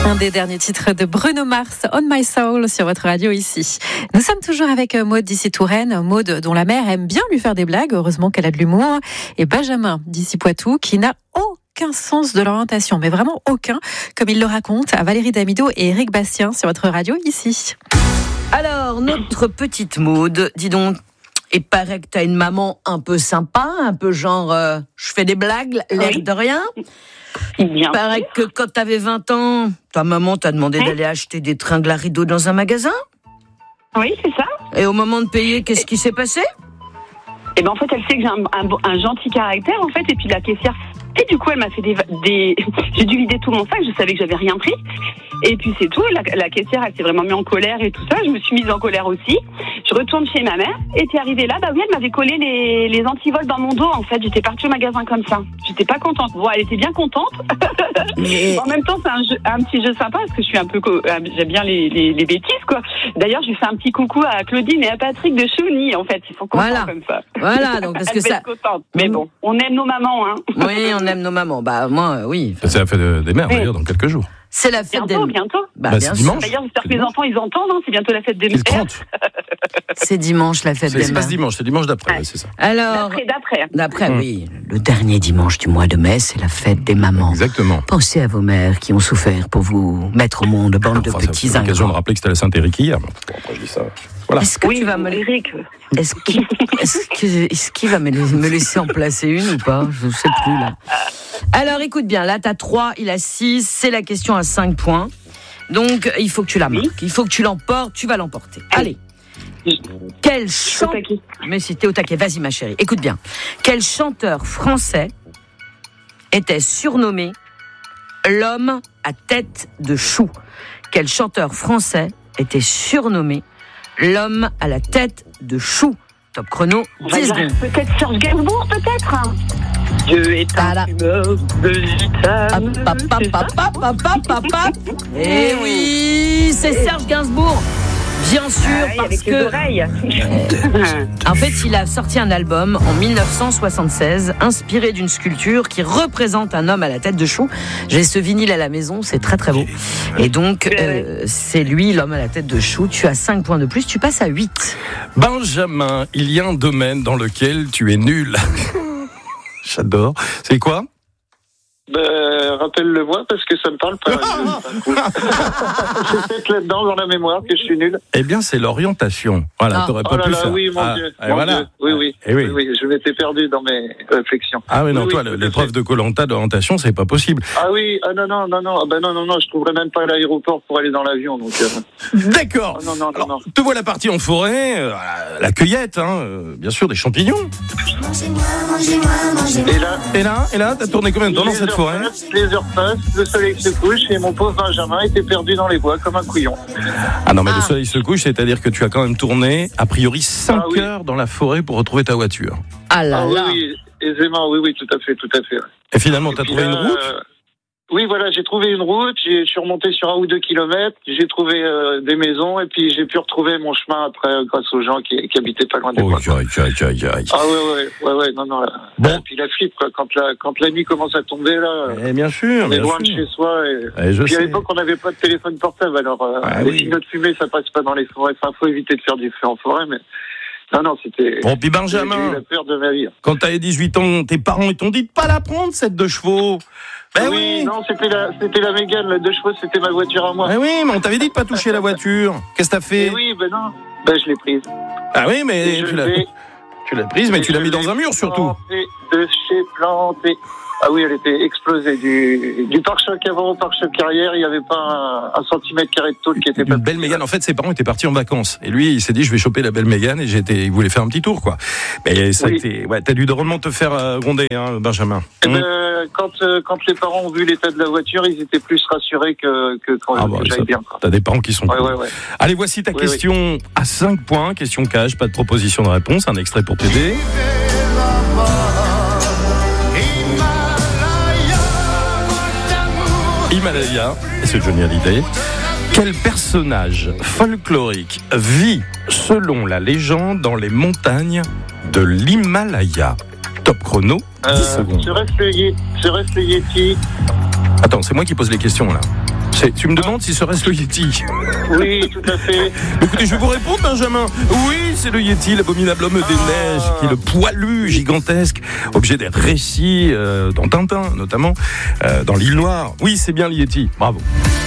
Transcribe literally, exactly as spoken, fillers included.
Un des derniers titres de Bruno Mars, On My Soul, sur votre radio ici. Nous sommes toujours avec Maud d'ici Touraine, Maud dont la mère aime bien lui faire des blagues, heureusement qu'elle a de l'humour, et Benjamin d'ici Poitou qui n'a aucun sens de l'orientation, mais vraiment aucun, comme il le raconte à Valérie Damido et Eric Bastien sur votre radio ici. Alors, notre petite Maud, dis donc, il paraît que t'as une maman un peu sympa, un peu genre, euh, je fais des blagues, l'air Oui. de rien. Bien Il paraît que quand t'avais vingt ans, ta maman t'a demandé Oui. d'aller acheter des tringles à rideaux dans un magasin. Oui, c'est ça. Et au moment de payer, qu'est-ce qui s'est passé? Et ben en fait, elle sait que j'ai un, un, un gentil caractère en fait, et puis la caissière. Et du coup, elle m'a fait des, des... j'ai dû vider tout mon sac. Je savais que j'avais rien pris. Et puis c'est tout. La, la caissière, elle s'est vraiment mise en colère et tout ça. Je me suis mise en colère aussi. Je retourne chez ma mère. Et puis arrivée là, bah oui, elle m'avait collé les, les antivols dans mon dos. En fait, j'étais partie au magasin comme ça. J'étais pas contente. Bon, elle était bien contente. Mais... En même temps, c'est un, jeu, un petit jeu sympa parce que je suis un peu, co- euh, j'aime bien les, les, les bêtises quoi. D'ailleurs, je lui fais un petit coucou à Claudine et à Patrick de Chauny. En fait, ils sont contents Voilà. comme ça. Voilà, donc parce Elle que va ça... être contente. Mais bon, on aime nos mamans, hein. Oui, on aime nos mamans. Bah moi, euh, oui. C'est la fête des mères, Oui. d'ailleurs, dans quelques jours. C'est la fête Bientôt, des... bientôt. Bah, Bah, bien c'est sûr. dimanche. D'ailleurs, j'espère que mes dimanche. enfants, ils entendent, hein. C'est bientôt la fête des C'est le mères. trente. C'est dimanche, la fête C'est des c'est pas mères. ce dimanche, c'est dimanche d'après, Ouais. ouais, c'est ça. Alors, D'après, d'après. d'après, Mmh. oui, le dernier dimanche du mois de mai, c'est la fête des mamans. Exactement. Pensez à vos mères qui ont souffert pour vous mettre au monde, bande de Enfin, ça petits fait l'occasion de ingrats. rappeler que c'était la Saint-Éric hier. mais bon, après, je dis ça. Voilà. Est-ce que Oui, tu vas me Eric. Est-ce qu'il est-ce que- est-ce qu'il va me, me laisser en placer une ou pas? Je ne sais plus là. Alors écoute bien, là t'as trois, il a six, c'est la question à cinq points. Donc il faut que tu la marques, il faut que tu l'emportes, tu vas l'emporter. Allez. Quel chant... taquet. Mais si t'es au taquet, vas-y ma chérie, écoute bien. Quel chanteur français était surnommé l'homme à tête de chou? Quel chanteur français était surnommé l'homme à la tête de chou? Top chrono, On va dix dire secondes. peut-être Serge Gainsbourg, peut-être. Dieu est Voilà. un fumeur de gitane. Hop, hop, hop, C'est ça hop, hop, hop, hop, hop. Eh oui, c'est Serge Gainsbourg. Bien sûr, Ah oui, parce avec les que oreilles. en fait, il a sorti un album en dix-neuf cent soixante-seize, inspiré d'une sculpture qui représente un homme à la tête de chou. J'ai ce vinyle à la maison, c'est très très beau. Et donc, euh, c'est lui, l'homme à la tête de chou. Tu as cinq points de plus, tu passes à huit. Benjamin, il y a un domaine dans lequel tu es nul. J'adore. C'est quoi? Ben, rappelle-le-moi parce que ça me parle pas. C'est peut-être là-dedans, dans la mémoire, que je suis nul. Eh bien, c'est l'orientation. Voilà, Ah. t'aurais Oh pas là pu là, faire. oui, mon Ah, Dieu. et mon voilà. Dieu. Oui, oui. Eh oui. oui, oui. Je m'étais perdu dans mes réflexions. Ah oui, non, Oui, toi, oui, tout à l'épreuve fait. de Koh-Lanta d'orientation, c'est pas possible. Ah oui, ah non, non, non, non, ah ben non, non, non, je trouverais même pas à l'aéroport pour aller dans l'avion, donc. Euh... D'accord. Ah non, non, non, Alors, non. te voilà parti en forêt, euh, la cueillette, hein, euh, bien sûr, des champignons. Et là, Et là, et là, t'as tourné combien de temps dans les cette heures forêt? passent, les heures passent, le soleil se couche et mon pauvre Benjamin était perdu dans les bois comme un couillon. Ah non, mais le Ah. soleil se couche, c'est-à-dire que tu as quand même tourné, a priori, cinq Ah oui. heures dans la forêt pour retrouver ta voiture. Ah là Ah oui, là. oui, aisément, oui, oui, tout à fait, tout à fait. Et finalement, Et t'as puis trouvé là, une route? euh, Oui, voilà, j'ai trouvé une route, j'ai- je suis remonté sur un ou deux kilomètres, j'ai trouvé euh, des maisons et puis j'ai pu retrouver mon chemin après euh, grâce aux gens qui, qui habitaient pas loin des Oh, bois. aïe, aïe, aïe, aïe. Ah ouais, ouais, ouais, ouais, non, non. Là. Bon. Et puis la flippe, quoi, quand la, quand la nuit commence à tomber, là, Eh bien sûr, on est bien loin de sûr. chez soi. Et, Eh, je puis à sais. l'époque, on n'avait pas de téléphone portable, alors euh, Ah les oui. signaux de fumée, ça passe pas dans les forêts. Enfin, faut éviter de faire du feu en forêt, mais non, non, c'était. Bon, puis J'ai eu Benjamin, la peur de ma vie. quand t'avais dix-huit ans, tes parents, ils t'ont dit de pas la prendre, cette deux chevaux. Ben oui, non, c'était la, c'était la Mégane, la deux chevaux, c'était ma voiture à moi. Ben oui, mais on t'avait dit de pas toucher la voiture. Qu'est-ce que t'as fait? Et oui, ben non, ben je l'ai prise. Ah oui, mais Et je tu l'as, l'ai- tu l'as prise, mais et tu l'as je mis dans l'ai un mur surtout. plantée de chez planté. Ah oui, elle était explosée. Du, du pare-choc avant au pare-choc arrière, il n'y avait pas un, un centimètre carré de tôle qui était pas. Une belle Mégane. En fait, ses parents étaient partis en vacances. Et lui, il s'est dit, je vais choper la belle Mégane. Et j'étais, il voulait faire un petit tour, quoi. Mais ça a Oui. été, ouais, t'as dû drôlement te faire euh, gronder, hein, Benjamin. Eh Hum. ben, quand, euh, quand les parents ont vu l'état de la voiture, ils étaient plus rassurés que, que quand Ah bah, que ça- j'allais bien. Quoi. T'as des parents qui sont Ouais, cool. ouais, ouais. Allez, voici ta Oui, question à cinq points. Question cash, pas de proposition de réponse. Un extrait pour t'aider. Himalaya, et c'est Johnny Hallyday. Quel personnage folklorique vit, selon la légende, dans les montagnes de l'Himalaya? Top chrono, dix Euh, secondes. serait-ce le Yeti, serait-ce le Yeti Attends, c'est moi qui pose les questions là. C'est, tu me demandes si serait-ce le Yéti? Oui, tout à fait. Écoutez, je vais vous répondre, Benjamin. Oui, c'est le Yéti, l'abominable homme des Ah. neiges, qui est le poilu gigantesque, objet d'être récit euh, dans Tintin, notamment, euh, dans l'île Noire. Oui, c'est bien le Yéti. Bravo.